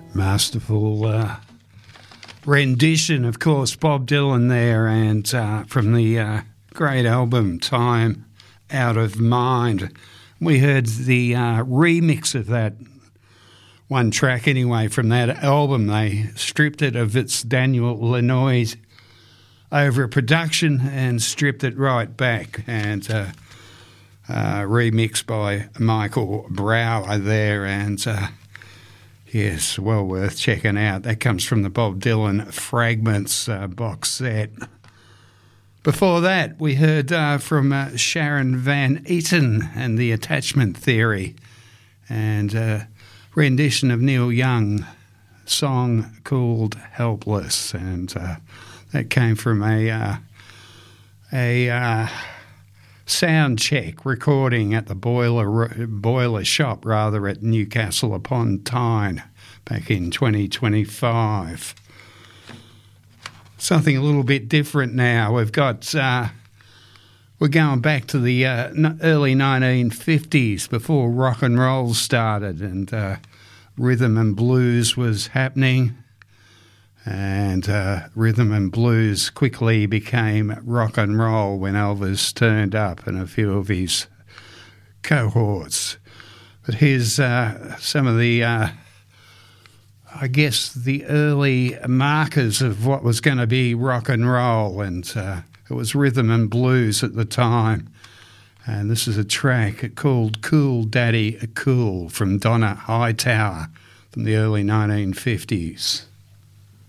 Masterful rendition, of course, Bob Dylan there, and from the great album Time Out of Mind. We heard the remix of that one track anyway from that album. They stripped it of its Daniel Lanois over production and stripped it right back, and remixed by Michael Brower there, and yes, well worth checking out. That comes from the Bob Dylan Fragments box set. Before that, we heard from Sharon Van Eaton and the Attachment Theory, and a rendition of Neil Young song called Helpless, and that came from a sound check recording at the boiler shop at Newcastle upon Tyne back in 2025. Something a little bit different now. We're going back to the early 1950s before rock and roll started, and rhythm and blues was happening. And rhythm and blues quickly became rock and roll when Elvis turned up and a few of his cohorts. But here's some of the, I guess, the early markers of what was going to be rock and roll, and it was rhythm and blues at the time. And this is a track called Cool Daddy Cool from Donna Hightower from the early 1950s.